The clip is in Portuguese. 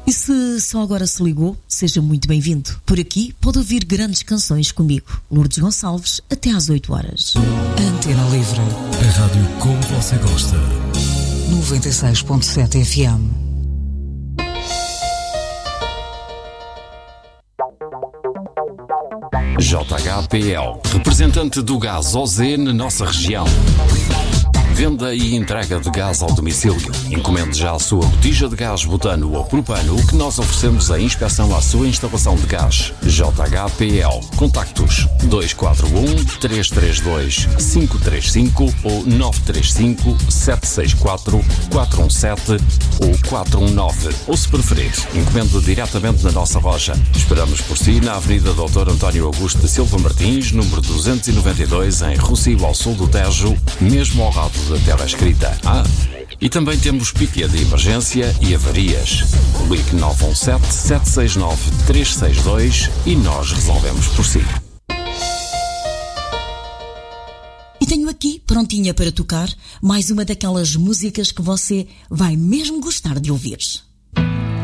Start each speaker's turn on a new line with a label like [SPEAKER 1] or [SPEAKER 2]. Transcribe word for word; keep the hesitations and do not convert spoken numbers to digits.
[SPEAKER 1] E se só agora se ligou, seja muito bem-vindo. Por aqui pode ouvir grandes canções comigo, Lourdes Gonçalves, até às oito horas.
[SPEAKER 2] Antena Livre.
[SPEAKER 3] A rádio como você gosta.
[SPEAKER 2] noventa e seis ponto sete F M.
[SPEAKER 4] J H P L, representante do gás O Z na nossa região. Venda e entrega de gás ao domicílio. Encomende já a sua botija de gás butano ou propano, que nós oferecemos a inspeção à sua instalação de gás. J H P L. Contactos dois quatro um, três três dois, cinco três cinco ou nove três cinco, sete seis quatro, quatro um sete ou quatro um nove. Ou se preferir, encomende diretamente na nossa loja. Esperamos por si na Avenida doutor António Augusto de Silva Martins, número duzentos e noventa e dois, em Rossio, ao sul do Tejo, mesmo ao lado da tela escrita. Ah, e também temos pique de emergência e avarias. Ligue nove um sete, sete seis nove, três seis dois e nós resolvemos por si.
[SPEAKER 1] E tenho aqui, prontinha para tocar, mais uma daquelas músicas que você vai mesmo gostar de ouvir.